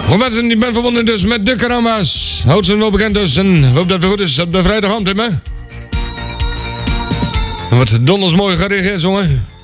Goed mensen, ik ben verbonden dus met de Karama's. Houdt ze wel bekend dus en hoop dat het goed is op de vrijdagavond, hè? Wat donders mooi gereageerd, jongen.